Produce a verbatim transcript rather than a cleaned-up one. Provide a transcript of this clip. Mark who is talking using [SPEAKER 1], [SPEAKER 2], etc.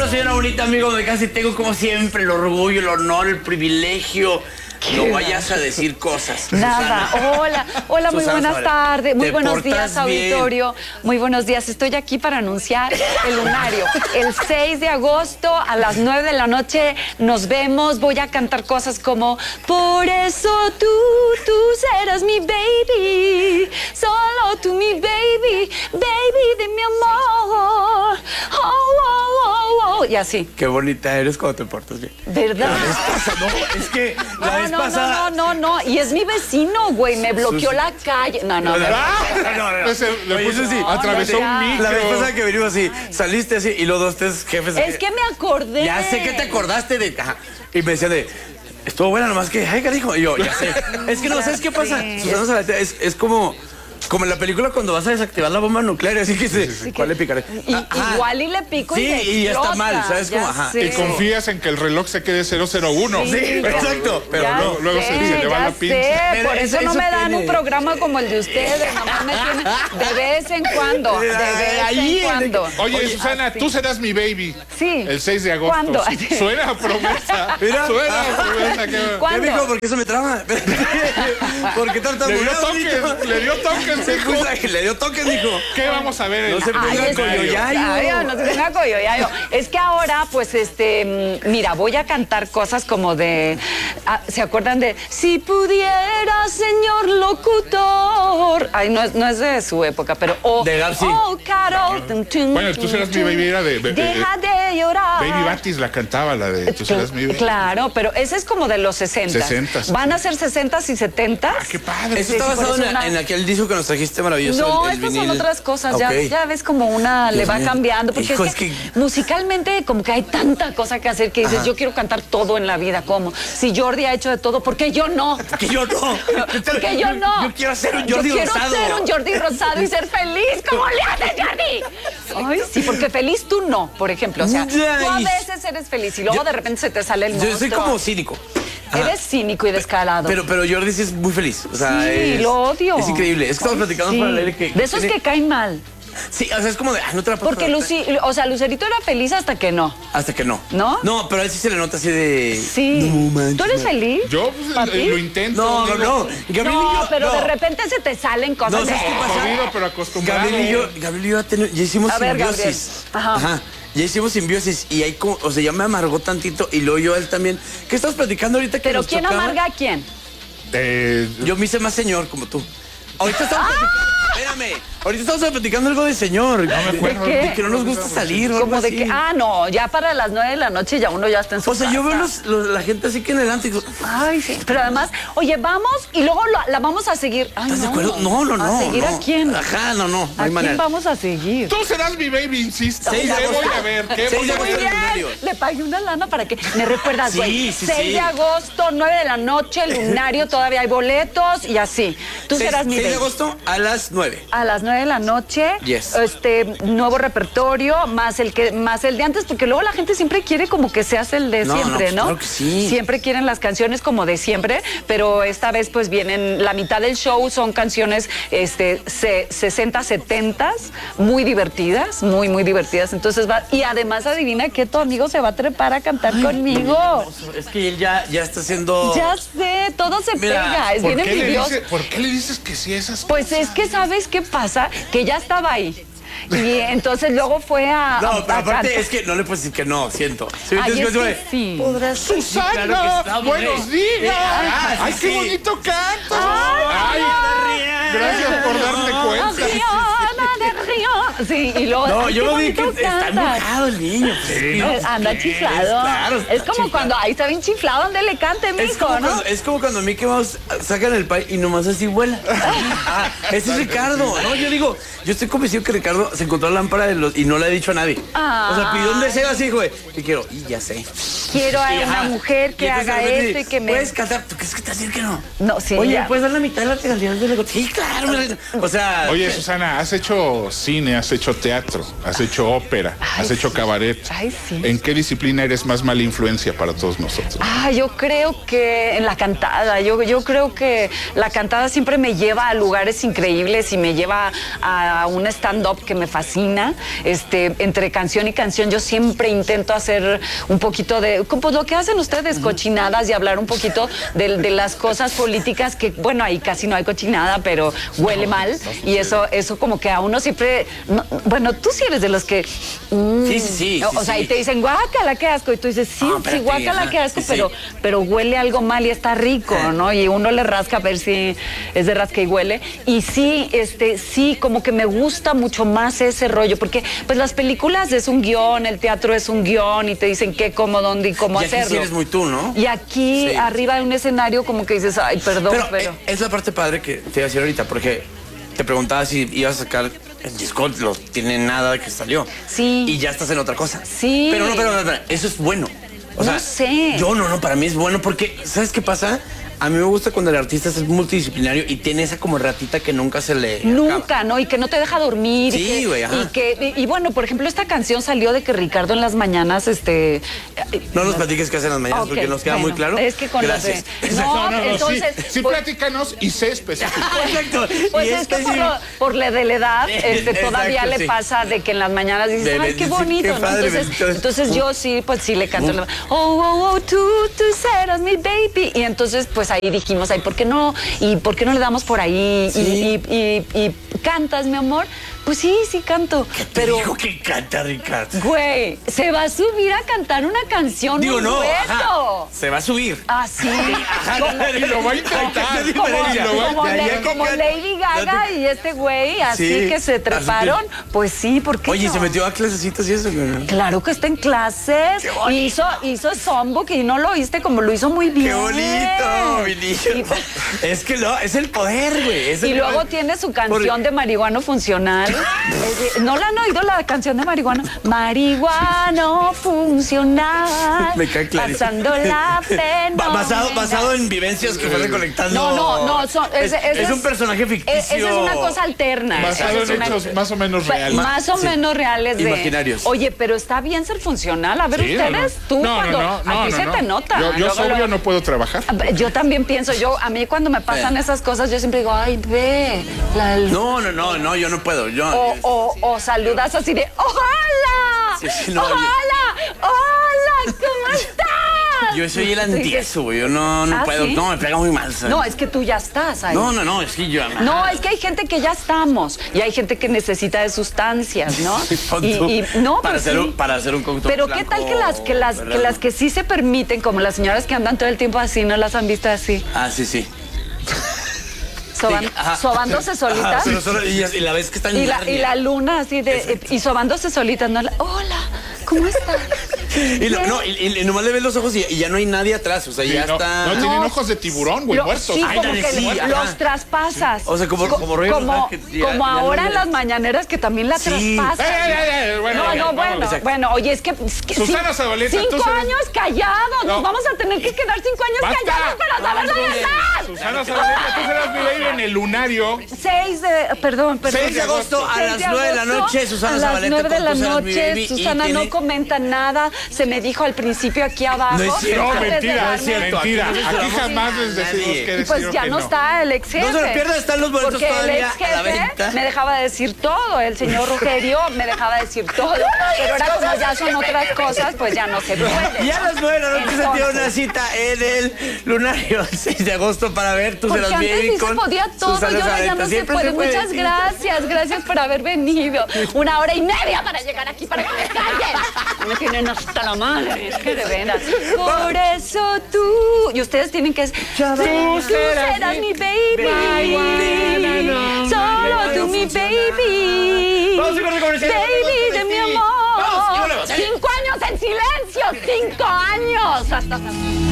[SPEAKER 1] soy una bonita amigo de casa y tengo como siempre el orgullo, el honor, el privilegio. No vayas a decir cosas.
[SPEAKER 2] Nada.
[SPEAKER 1] Susana.
[SPEAKER 2] Hola, hola, muy
[SPEAKER 1] Susana
[SPEAKER 2] buenas
[SPEAKER 1] Zavala.
[SPEAKER 2] tardes. Muy
[SPEAKER 1] Te
[SPEAKER 2] buenos días,
[SPEAKER 1] portas
[SPEAKER 2] auditorio. Muy buenos días. Estoy aquí para anunciar el lunario. El seis de agosto a las nueve de la noche nos vemos. Voy a cantar cosas como: por eso tú, tú serás mi baby. Solo tú mi baby. Baby de mi amor. Oh, oh, oh, oh. Y así.
[SPEAKER 1] Qué bonita eres cuando te portas bien.
[SPEAKER 2] ¿Verdad?
[SPEAKER 1] La vez pasada, no, es que la
[SPEAKER 2] No,
[SPEAKER 1] vez
[SPEAKER 2] no,
[SPEAKER 1] pasada...
[SPEAKER 2] no, no, no, no. Y es mi vecino, güey. Me bloqueó
[SPEAKER 1] Sus-
[SPEAKER 2] la calle. No, no, no.
[SPEAKER 1] No, no, no.
[SPEAKER 3] Ese le
[SPEAKER 1] Oye,
[SPEAKER 3] puso-
[SPEAKER 1] eso sí,
[SPEAKER 3] atravesó
[SPEAKER 2] ya.
[SPEAKER 3] un micro.
[SPEAKER 1] La vez pasada que venimos así, saliste así y los dos tres jefes...
[SPEAKER 2] Es que me acordé.
[SPEAKER 1] Ya sé que te acordaste de... Ajá. Y me decían de... Estuvo buena, nomás que... Ay, carajo. Y yo, ya sé. Es que no, ¿sabes qué pasa?
[SPEAKER 2] Sí.
[SPEAKER 1] Susana Zavala es, es como... Como en la película cuando vas a desactivar la bomba nuclear, así que se... ¿Cuál le picaré?
[SPEAKER 2] Y,
[SPEAKER 1] Ajá.
[SPEAKER 2] igual y le pico
[SPEAKER 1] Sí,
[SPEAKER 2] y me
[SPEAKER 1] y ya está
[SPEAKER 2] explota,
[SPEAKER 1] mal, ¿sabes
[SPEAKER 2] ya
[SPEAKER 1] cómo? Ajá.
[SPEAKER 2] sé.
[SPEAKER 3] Y confías en que el reloj se quede cero cero uno.
[SPEAKER 2] Sí,
[SPEAKER 3] pero,
[SPEAKER 1] exacto, pero
[SPEAKER 2] Ya
[SPEAKER 3] luego, luego se,
[SPEAKER 2] sé,
[SPEAKER 3] se le va
[SPEAKER 2] ya
[SPEAKER 3] la pinza.
[SPEAKER 2] sé,
[SPEAKER 1] Pero
[SPEAKER 2] por
[SPEAKER 1] eso-
[SPEAKER 2] eso no
[SPEAKER 1] eso
[SPEAKER 2] me dan
[SPEAKER 1] tiene-
[SPEAKER 2] un programa como el de ustedes, nomás me tienen de vez en cuando, de vez
[SPEAKER 1] Ahí,
[SPEAKER 2] en cuando.
[SPEAKER 3] Oye,
[SPEAKER 1] Oye,
[SPEAKER 3] Susana,
[SPEAKER 2] así.
[SPEAKER 3] tú serás mi baby.
[SPEAKER 2] Sí.
[SPEAKER 3] El seis de agosto.
[SPEAKER 2] ¿Cuándo?
[SPEAKER 3] Sí, suena a promesa.
[SPEAKER 1] Mira.
[SPEAKER 3] Suena a promesa. Que...
[SPEAKER 2] ¿Cuándo?
[SPEAKER 1] ¿Qué dijo? ¿Por qué eso me trama? ¿Por qué
[SPEAKER 3] Le dio
[SPEAKER 1] tartamudeado ahorita?
[SPEAKER 3] toques, le dio toques,
[SPEAKER 1] Se
[SPEAKER 3] dijo.
[SPEAKER 1] escucha que le dio toques, dijo.
[SPEAKER 3] ¿Qué vamos a ver?
[SPEAKER 1] No
[SPEAKER 3] en-
[SPEAKER 1] se
[SPEAKER 3] en
[SPEAKER 1] ponga
[SPEAKER 2] Ay,
[SPEAKER 3] el
[SPEAKER 2] es que-
[SPEAKER 3] escenario?
[SPEAKER 1] coyoyayo.
[SPEAKER 2] Ay, no se ponga coyoyayo. Es que ahora, pues, este, mm, mira, voy a cantar cosas como de, ah, ¿se acuerdan de Si pudiera, señor locutor? Ay, no es, no es de su época, pero oh,
[SPEAKER 1] De Gapsi.
[SPEAKER 2] oh, Carol. tum, tum,
[SPEAKER 3] Bueno, Tú serás mi baby era de- de- de-
[SPEAKER 2] Deja de llorar.
[SPEAKER 3] Baby Batis la cantaba, la de Tú serás mi baby.
[SPEAKER 2] Claro, pero ese es como de los sesenta.
[SPEAKER 3] sesentas.
[SPEAKER 2] Van a ser sesentas y setentas.
[SPEAKER 3] Ah, qué padre.
[SPEAKER 1] Eso está
[SPEAKER 2] Sí, sí,
[SPEAKER 1] basado
[SPEAKER 2] por
[SPEAKER 1] en,
[SPEAKER 2] eso una-
[SPEAKER 1] en aquel disco que nos trajiste maravilloso.
[SPEAKER 2] No,
[SPEAKER 1] el- el
[SPEAKER 2] estas son
[SPEAKER 1] vinil.
[SPEAKER 2] otras cosas. Ya,
[SPEAKER 1] Ok.
[SPEAKER 2] ya ves como una le
[SPEAKER 1] Dios
[SPEAKER 2] va
[SPEAKER 1] mío.
[SPEAKER 2] cambiando. Porque
[SPEAKER 1] Hijo,
[SPEAKER 2] es, que
[SPEAKER 1] es que-
[SPEAKER 2] musicalmente como que hay tanta cosa que hacer que dices,
[SPEAKER 1] Ajá.
[SPEAKER 2] yo quiero cantar todo en la vida. ¿Cómo? Si Jordi ha hecho de todo, ¿por qué yo no?
[SPEAKER 1] Que yo no.
[SPEAKER 2] Porque yo no.
[SPEAKER 1] Yo quiero ser un Jordi
[SPEAKER 2] Yo quiero
[SPEAKER 1] Rosado.
[SPEAKER 2] ser un Jordi Rosado y ser feliz. ¿Cómo le haces, Jordi? Ay, sí, porque feliz tú no, por ejemplo. O sea, tú a
[SPEAKER 1] Ay.
[SPEAKER 2] veces eres feliz y luego
[SPEAKER 1] Yo-
[SPEAKER 2] de repente se te sale el
[SPEAKER 1] Yo
[SPEAKER 2] monstruo.
[SPEAKER 1] soy como cínico. Ajá.
[SPEAKER 2] Eres cínico y descarado.
[SPEAKER 1] Pero, pero Jordi sí es muy feliz. O sea,
[SPEAKER 2] sí,
[SPEAKER 1] es,
[SPEAKER 2] lo odio.
[SPEAKER 1] Es increíble. Es que estamos platicando
[SPEAKER 2] Sí.
[SPEAKER 1] para leer que.
[SPEAKER 2] De esos
[SPEAKER 1] tiene-
[SPEAKER 2] que caen mal.
[SPEAKER 1] Sí, o sea, es como de. Ay, no te la puedo
[SPEAKER 2] Porque
[SPEAKER 1] contar.
[SPEAKER 2] Lucy, o sea, Lucerito era feliz hasta que no.
[SPEAKER 1] Hasta que no.
[SPEAKER 2] ¿No?
[SPEAKER 1] No, pero a él sí se le nota así de.
[SPEAKER 2] Sí.
[SPEAKER 1] No manches,
[SPEAKER 2] ¿Tú eres
[SPEAKER 1] no.
[SPEAKER 2] feliz?
[SPEAKER 3] Yo pues,
[SPEAKER 2] ¿Papi?
[SPEAKER 3] lo intento.
[SPEAKER 1] No, no,
[SPEAKER 3] digo,
[SPEAKER 1] no. Gabriel
[SPEAKER 2] No,
[SPEAKER 1] y yo.
[SPEAKER 2] pero
[SPEAKER 1] no.
[SPEAKER 2] de repente se te salen cosas.
[SPEAKER 1] No, ¿sabes
[SPEAKER 2] de-
[SPEAKER 1] qué pasa?
[SPEAKER 3] Jodido, pero acostumbrado.
[SPEAKER 1] Gabriel y yo, Gabriel y yo ya, ten- ya hicimos
[SPEAKER 2] A ver,
[SPEAKER 1] simbiosis.
[SPEAKER 2] Gabriel. Ajá.
[SPEAKER 1] Ya hicimos simbiosis y ahí como, o sea, ya me amargó tantito y luego yo a él también. ¿Qué estás platicando ahorita que
[SPEAKER 2] Pero
[SPEAKER 1] nos
[SPEAKER 2] ¿quién
[SPEAKER 1] tocaba?
[SPEAKER 2] amarga a quién?
[SPEAKER 3] Eh,
[SPEAKER 1] Yo me hice más señor como tú. Ahorita estamos platicando. Espérame. Ahorita estamos platicando algo de señor. No me
[SPEAKER 3] acuerdo.
[SPEAKER 2] ¿De qué?
[SPEAKER 1] De que no nos gusta salir. o algo
[SPEAKER 2] Como de
[SPEAKER 1] así.
[SPEAKER 2] que, ah, no, ya para las nueve de la noche ya uno ya está en su
[SPEAKER 1] O sea, yo veo
[SPEAKER 2] casa.
[SPEAKER 1] los, los- la gente así que en el antro y digo,
[SPEAKER 2] Ay, sí. Pero además, oye, vamos y luego lo- la vamos a seguir. Ay,
[SPEAKER 1] ¿estás de
[SPEAKER 2] no.
[SPEAKER 1] acuerdo? No, no, no.
[SPEAKER 2] ¿A seguir
[SPEAKER 1] no.
[SPEAKER 2] a quién?
[SPEAKER 1] Ajá, no, no. No
[SPEAKER 2] ¿A
[SPEAKER 1] hay
[SPEAKER 2] quién
[SPEAKER 1] manera.
[SPEAKER 2] vamos a seguir?
[SPEAKER 3] Tú serás mi baby, insisto.
[SPEAKER 1] Seis de
[SPEAKER 3] ¿Qué
[SPEAKER 1] agosto.
[SPEAKER 3] voy a ver? ¿Qué
[SPEAKER 1] Seis
[SPEAKER 3] voy
[SPEAKER 1] de
[SPEAKER 3] a
[SPEAKER 2] Muy
[SPEAKER 1] agosto.
[SPEAKER 3] ver?
[SPEAKER 2] bien,
[SPEAKER 1] lunario.
[SPEAKER 2] le pagué una lana para que me recuerdas,
[SPEAKER 1] Sí,
[SPEAKER 2] güey.
[SPEAKER 1] sí,
[SPEAKER 2] seis
[SPEAKER 1] sí.
[SPEAKER 2] de agosto, nueve de la noche, lunario, todavía hay boletos y así. Tú
[SPEAKER 1] Seis-
[SPEAKER 2] serás mi
[SPEAKER 1] seis de
[SPEAKER 2] baby.
[SPEAKER 1] agosto a las nueve.
[SPEAKER 2] A las nueve de la noche,
[SPEAKER 1] Yes.
[SPEAKER 2] este nuevo repertorio, más el que, más el de antes, porque luego la gente siempre quiere como que seas el de
[SPEAKER 1] No, no,
[SPEAKER 2] siempre,
[SPEAKER 1] pues
[SPEAKER 2] ¿no?
[SPEAKER 1] claro que sí.
[SPEAKER 2] Siempre quieren las canciones como de siempre, pero esta vez pues vienen, la mitad del show son canciones este, se- sesenta, setenta, muy divertidas, muy, muy divertidas. Entonces va, y además adivina que tu amigo se va a trepar a cantar conmigo.
[SPEAKER 1] Es que él ya, ya está haciendo.
[SPEAKER 2] Ya sé, todo se
[SPEAKER 1] Mira,
[SPEAKER 2] pega, es
[SPEAKER 3] ¿Por
[SPEAKER 2] bien
[SPEAKER 3] qué, le
[SPEAKER 2] envidioso.
[SPEAKER 3] dices, ¿Por qué le dices que sí a esas
[SPEAKER 2] Pues es que, ¿sabes qué pasa? Que ya estaba ahí. Y entonces luego fue a.
[SPEAKER 1] No,
[SPEAKER 2] a-
[SPEAKER 1] pero
[SPEAKER 2] a
[SPEAKER 1] aparte
[SPEAKER 2] cantar.
[SPEAKER 1] es que no le puedes decir que no, siento. ¿Sí me
[SPEAKER 2] Ay,
[SPEAKER 1] entiendes?
[SPEAKER 2] es
[SPEAKER 1] Güey?
[SPEAKER 2] que sí.
[SPEAKER 1] Podrás.
[SPEAKER 3] Susana,
[SPEAKER 1] Claro que está,
[SPEAKER 3] buenos
[SPEAKER 1] hombre.
[SPEAKER 3] días.
[SPEAKER 1] Ah, sí,
[SPEAKER 3] Ay, qué
[SPEAKER 1] sí.
[SPEAKER 3] bonito canto.
[SPEAKER 2] Ay,
[SPEAKER 3] Ay, gracias por darme cuenta.
[SPEAKER 2] Rihanna de Río. Sí, y luego.
[SPEAKER 1] No,
[SPEAKER 2] ay,
[SPEAKER 1] yo
[SPEAKER 2] qué
[SPEAKER 1] lo vi que
[SPEAKER 2] bonito
[SPEAKER 1] está
[SPEAKER 2] cantas.
[SPEAKER 1] enojado el niño.
[SPEAKER 3] Sí,
[SPEAKER 1] ¿no?
[SPEAKER 2] Eh, Anda
[SPEAKER 1] ¿Qué
[SPEAKER 2] chiflado.
[SPEAKER 1] Claro, está
[SPEAKER 2] es como
[SPEAKER 1] chiflado.
[SPEAKER 2] cuando ahí está bien chiflado, donde le cante,
[SPEAKER 1] Es
[SPEAKER 2] mijo,
[SPEAKER 1] como,
[SPEAKER 2] ¿no?
[SPEAKER 1] cuando, es como cuando Mickey Mouse sacan el pie y nomás así vuela. Ah, ese es Ricardo. No, yo digo, yo estoy convencido que Ricardo se encontró la lámpara de los, y no le ha dicho a nadie.
[SPEAKER 2] Ah.
[SPEAKER 1] O sea, pidió un deseo así, güey. Y quiero, y ya sé.
[SPEAKER 2] Quiero a
[SPEAKER 1] Y,
[SPEAKER 2] una
[SPEAKER 1] ajá.
[SPEAKER 2] mujer
[SPEAKER 1] Y
[SPEAKER 2] que
[SPEAKER 1] entonces
[SPEAKER 2] haga
[SPEAKER 1] de repente,
[SPEAKER 2] esto y que me.
[SPEAKER 1] ¿puedes cantar? ¿Tú crees que te vas a decir que no?
[SPEAKER 2] No, sí,
[SPEAKER 1] Oye,
[SPEAKER 2] ya.
[SPEAKER 1] ¿puedes dar la mitad de la regalías del negocio? Sí, claro. O sea.
[SPEAKER 3] Oye, Susana, ¿has hecho hecho cine, has hecho teatro, has hecho ópera,
[SPEAKER 2] Ay,
[SPEAKER 3] has hecho
[SPEAKER 2] sí.
[SPEAKER 3] cabaret.
[SPEAKER 2] Ay, sí.
[SPEAKER 3] ¿En qué disciplina eres más mala influencia para todos nosotros?
[SPEAKER 2] Ah, yo creo que en la cantada, yo, yo creo que la cantada siempre me lleva a lugares increíbles y me lleva a un stand-up que me fascina. Este, entre canción y canción yo siempre intento hacer un poquito de, pues lo que hacen ustedes, cochinadas y hablar un poquito de, de las cosas políticas que, bueno, ahí casi no hay cochinada, pero huele mal y eso, eso como que a uno siempre, no, bueno, tú sí eres de los que... mm,
[SPEAKER 1] Sí, sí, sí,
[SPEAKER 2] o
[SPEAKER 1] sí,
[SPEAKER 2] sea,
[SPEAKER 1] sí.
[SPEAKER 2] y te dicen, guácala, qué asco, y tú dices, sí,
[SPEAKER 1] Ah,
[SPEAKER 2] sí,
[SPEAKER 1] espérate,
[SPEAKER 2] guácala,
[SPEAKER 1] ajá,
[SPEAKER 2] qué asco,
[SPEAKER 1] sí,
[SPEAKER 2] pero,
[SPEAKER 1] sí.
[SPEAKER 2] pero huele algo mal y está rico,
[SPEAKER 1] Eh.
[SPEAKER 2] ¿no? Y uno le rasca a ver si es de rasca y huele. Y sí, este, sí, como que me gusta mucho más ese rollo, porque pues las películas es un guión, el teatro es un guión y te dicen qué, cómo, dónde y cómo
[SPEAKER 1] Y aquí
[SPEAKER 2] hacerlo.
[SPEAKER 1] sí eres muy tú, ¿no?
[SPEAKER 2] Y aquí,
[SPEAKER 1] Sí.
[SPEAKER 2] arriba de un escenario, como que dices, ay, perdón,
[SPEAKER 1] Pero,
[SPEAKER 2] pero...
[SPEAKER 1] eh, es la parte padre que te iba a decir ahorita, porque te preguntaba si ibas a sacar el disco, no tiene nada que salió.
[SPEAKER 2] Sí.
[SPEAKER 1] Y ya estás en otra cosa.
[SPEAKER 2] Sí.
[SPEAKER 1] Pero no, pero, no, pero eso es bueno. O
[SPEAKER 2] No
[SPEAKER 1] sea,
[SPEAKER 2] sé.
[SPEAKER 1] Yo no, no, para mí es bueno porque, ¿sabes qué pasa? A mí me gusta cuando el artista es multidisciplinario y tiene esa como ratita que nunca se le
[SPEAKER 2] Nunca,
[SPEAKER 1] acaba.
[SPEAKER 2] ¿no? Y que no te deja dormir.
[SPEAKER 1] Sí,
[SPEAKER 2] y que-
[SPEAKER 1] güey, ajá.
[SPEAKER 2] Y, que, y, y bueno, por ejemplo, esta canción salió de que Ricardo en las mañanas, este...
[SPEAKER 1] No nos platiques qué hacen las mañanas
[SPEAKER 2] Ok,
[SPEAKER 1] porque nos queda
[SPEAKER 2] bueno,
[SPEAKER 1] muy claro.
[SPEAKER 2] Es que con los de-
[SPEAKER 1] Gracias.
[SPEAKER 2] No, entonces,
[SPEAKER 3] sí, sí
[SPEAKER 2] pues-
[SPEAKER 3] platícanos y sé específico.
[SPEAKER 1] Exacto.
[SPEAKER 2] Pues
[SPEAKER 1] Y
[SPEAKER 2] es que por,
[SPEAKER 1] específico.
[SPEAKER 2] lo- por la de la edad, este, todavía
[SPEAKER 1] Exacto,
[SPEAKER 2] le
[SPEAKER 1] sí.
[SPEAKER 2] pasa de que en las mañanas dices,
[SPEAKER 1] De-
[SPEAKER 2] ay,
[SPEAKER 1] de-
[SPEAKER 2] qué
[SPEAKER 1] sí,
[SPEAKER 2] bonito,
[SPEAKER 1] qué
[SPEAKER 2] ¿no?
[SPEAKER 1] padre,
[SPEAKER 2] Entonces,
[SPEAKER 1] entonces-
[SPEAKER 2] entonces yo sí, pues sí le canto. la- Oh, oh, oh, tú, tú serás mi baby. Y entonces, pues ahí dijimos, ay, ¿por qué no? ¿Y por qué no le damos por ahí? Y-
[SPEAKER 1] Sí.
[SPEAKER 2] Y, y- y cantas, mi amor. Pues sí, sí canto.
[SPEAKER 1] Te
[SPEAKER 2] Pero,
[SPEAKER 1] dijo que canta, Ricardo.
[SPEAKER 2] güey, se va a subir a cantar una canción,
[SPEAKER 1] Digo,
[SPEAKER 2] un
[SPEAKER 1] no.
[SPEAKER 2] dueto.
[SPEAKER 1] Ajá, se va a subir.
[SPEAKER 2] Ah, sí.
[SPEAKER 3] Y lo va a intentar.
[SPEAKER 1] ¿Qué
[SPEAKER 2] Como,
[SPEAKER 1] diferencia?
[SPEAKER 2] como
[SPEAKER 1] Ya,
[SPEAKER 2] Le-
[SPEAKER 1] ya que
[SPEAKER 2] como
[SPEAKER 1] canta-
[SPEAKER 2] Lady Gaga y este güey, así
[SPEAKER 1] Sí,
[SPEAKER 2] que se
[SPEAKER 1] así que-
[SPEAKER 2] treparon. Pues sí, ¿por qué
[SPEAKER 1] Oye,
[SPEAKER 2] no?
[SPEAKER 1] ¿se metió a clasecitas y eso? güey?
[SPEAKER 2] Claro que está en clases.
[SPEAKER 1] Qué bonito.
[SPEAKER 2] Hizo, hizo Songbook y no lo oíste como lo hizo muy bien.
[SPEAKER 1] ¡Qué bonito, mi niño!
[SPEAKER 2] Y,
[SPEAKER 1] Es que no, es el poder, güey. es el
[SPEAKER 2] y luego
[SPEAKER 1] poder.
[SPEAKER 2] tiene su canción de marihuano funcional. Eh, ¿No la han oído la canción de marihuano? Marihuano funcional.
[SPEAKER 1] Me cae clarísimo.
[SPEAKER 2] Pasando la fenomenal.
[SPEAKER 1] Ba- basado, basado en vivencias que fue recolectando.
[SPEAKER 2] No, no, no. son-
[SPEAKER 1] es,
[SPEAKER 2] ese- ese
[SPEAKER 1] es un personaje ficticio.
[SPEAKER 2] Esa es una cosa alterna.
[SPEAKER 3] Basado
[SPEAKER 2] Esa es
[SPEAKER 3] en
[SPEAKER 2] una-
[SPEAKER 3] hechos más o menos
[SPEAKER 2] Pa-
[SPEAKER 3] reales.
[SPEAKER 2] Más o
[SPEAKER 1] Sí.
[SPEAKER 2] menos reales de...
[SPEAKER 1] Imaginarios.
[SPEAKER 2] Oye, pero está bien ser funcional. A ver,
[SPEAKER 3] Sí, no,
[SPEAKER 2] ustedes,
[SPEAKER 3] no.
[SPEAKER 2] tú
[SPEAKER 3] No, no,
[SPEAKER 2] cuando...
[SPEAKER 3] no, no,
[SPEAKER 2] a ti
[SPEAKER 3] no,
[SPEAKER 2] se
[SPEAKER 3] no.
[SPEAKER 2] te nota.
[SPEAKER 3] Yo, yo
[SPEAKER 2] Luego,
[SPEAKER 3] sobrio
[SPEAKER 2] luego-
[SPEAKER 3] no puedo trabajar.
[SPEAKER 2] Yo también pienso, yo, a mí cuando me pasan
[SPEAKER 1] Eh.
[SPEAKER 2] esas cosas, yo siempre digo, ay, ve, la luz.
[SPEAKER 1] No, no, no, no, yo no puedo. Yo,
[SPEAKER 2] O, o, o saludas así de, ¡hola!
[SPEAKER 1] Sí, sí, no,
[SPEAKER 2] ¡Hola! ¡Hola! ¿Cómo estás?
[SPEAKER 1] yo soy el antieso, güey. Yo no, no
[SPEAKER 2] ¿Ah,
[SPEAKER 1] puedo.
[SPEAKER 2] sí?
[SPEAKER 1] No, me pega muy mal. ¿sabes?
[SPEAKER 2] No, es que tú ya estás ahí.
[SPEAKER 1] no, no, no, es que yo.
[SPEAKER 2] No, es que hay gente que ya estamos y hay gente que necesita de sustancias, ¿no?
[SPEAKER 1] Pon
[SPEAKER 2] Y,
[SPEAKER 1] tú,
[SPEAKER 2] y- no,
[SPEAKER 1] para,
[SPEAKER 2] pues
[SPEAKER 1] hacer
[SPEAKER 2] sí.
[SPEAKER 1] un, para hacer un cóctel
[SPEAKER 2] Pero qué tal que las que las que las que sí se permiten, como las señoras que andan todo el tiempo así, no las han visto así,
[SPEAKER 1] Ah, sí, sí.
[SPEAKER 2] soban-
[SPEAKER 1] Sí, ajá.
[SPEAKER 2] sobándose
[SPEAKER 1] Ajá,
[SPEAKER 2] solitas.
[SPEAKER 1] pero solo- y, y la vez que están
[SPEAKER 2] Y la, y la luna así de
[SPEAKER 1] Exacto.
[SPEAKER 2] y sobándose solitas, no la- hola, ¿cómo estás?
[SPEAKER 1] Y, lo-
[SPEAKER 2] Bien.
[SPEAKER 1] no, y, y- y nomás le ves los ojos y, y ya no hay nadie atrás. O sea,
[SPEAKER 3] Sí,
[SPEAKER 1] ya
[SPEAKER 3] no,
[SPEAKER 1] está.
[SPEAKER 3] no tienen
[SPEAKER 2] No,
[SPEAKER 3] ojos de tiburón, güey,
[SPEAKER 2] Lo-
[SPEAKER 3] muertos.
[SPEAKER 2] Sí,
[SPEAKER 1] Ay,
[SPEAKER 2] como
[SPEAKER 1] dale,
[SPEAKER 2] que
[SPEAKER 1] sí,
[SPEAKER 2] le-
[SPEAKER 1] ajá.
[SPEAKER 2] los traspasas.
[SPEAKER 1] O sea, como-
[SPEAKER 2] Co-
[SPEAKER 1] como rollo,
[SPEAKER 2] como,
[SPEAKER 1] ¿verdad? Que ya-
[SPEAKER 2] como
[SPEAKER 1] ya
[SPEAKER 2] ahora
[SPEAKER 1] no
[SPEAKER 2] en
[SPEAKER 1] le-
[SPEAKER 2] las mañaneras que también la
[SPEAKER 1] Sí.
[SPEAKER 2] traspasas.
[SPEAKER 3] Ay, ay, ay, ay, bueno,
[SPEAKER 2] no,
[SPEAKER 3] ya,
[SPEAKER 2] no,
[SPEAKER 3] vamos.
[SPEAKER 2] bueno,
[SPEAKER 1] Exacto.
[SPEAKER 2] bueno, oye, es que, es que
[SPEAKER 3] Susana
[SPEAKER 2] cin-
[SPEAKER 3] Zabaleta, tú
[SPEAKER 2] cinco
[SPEAKER 3] sabes-
[SPEAKER 2] años callados,
[SPEAKER 3] No.
[SPEAKER 2] nos vamos a tener que quedar cinco años
[SPEAKER 3] ¡Basta!
[SPEAKER 2] callados para saber la verdad.
[SPEAKER 3] Susana Zabaleta, tú serás mi baby en el lunario.
[SPEAKER 2] seis de, perdón, perdón.
[SPEAKER 1] seis de agosto a
[SPEAKER 2] seis
[SPEAKER 1] las
[SPEAKER 2] de
[SPEAKER 1] nueve de la
[SPEAKER 2] agosto,
[SPEAKER 1] noche, Susana
[SPEAKER 2] a las
[SPEAKER 1] Zabaleta
[SPEAKER 2] nueve de
[SPEAKER 1] con
[SPEAKER 2] la
[SPEAKER 1] Tú serás mi
[SPEAKER 2] noche,
[SPEAKER 1] baby, y
[SPEAKER 2] Susana
[SPEAKER 1] tiene-
[SPEAKER 2] no comenta nada, se me dijo al principio aquí abajo.
[SPEAKER 1] No es cierto.
[SPEAKER 3] No,
[SPEAKER 2] antes de
[SPEAKER 3] mentira,
[SPEAKER 2] darme-
[SPEAKER 3] es cierto. Mentira.
[SPEAKER 1] Aquí no se
[SPEAKER 3] Aquí
[SPEAKER 1] grabó
[SPEAKER 3] jamás
[SPEAKER 1] sin
[SPEAKER 3] les decimos
[SPEAKER 1] nadie.
[SPEAKER 3] que
[SPEAKER 2] Y
[SPEAKER 3] decir
[SPEAKER 2] pues ya
[SPEAKER 3] que
[SPEAKER 2] no está el ex jefe.
[SPEAKER 1] No se lo pierdan, están los boletos
[SPEAKER 2] Porque el
[SPEAKER 1] todavía
[SPEAKER 2] ex
[SPEAKER 1] a la
[SPEAKER 2] jefe
[SPEAKER 1] venta.
[SPEAKER 2] me dejaba decir todo, el señor Rogerio me dejaba decir todo. Pero ahora como ya son otras cosas, pues ya no se puede.
[SPEAKER 1] Y a las nueve de la noche se tiene
[SPEAKER 2] Entonces,
[SPEAKER 1] una cita en el lunario el seis de agosto para ver Tú
[SPEAKER 2] Porque
[SPEAKER 1] serás mi
[SPEAKER 2] antes
[SPEAKER 1] baby
[SPEAKER 2] sí se
[SPEAKER 1] con
[SPEAKER 2] podía todo
[SPEAKER 1] Susana
[SPEAKER 2] y ahora ya
[SPEAKER 1] Zabaleta.
[SPEAKER 2] no se
[SPEAKER 1] Siempre
[SPEAKER 2] puede. Muchas
[SPEAKER 1] sí.
[SPEAKER 2] gracias, gracias por haber venido. Una hora y media para llegar aquí, para que me callen. Me tienen hasta la madre, es que de veras. Por eso tú... Y ustedes tienen que... Tú serás mi baby. Solo tú mi baby.
[SPEAKER 1] Vamos a corte comercial.
[SPEAKER 2] Baby de mi amor.
[SPEAKER 1] Vamos, y volvemos.
[SPEAKER 2] Cinco años en silencio, cinco años. Hasta...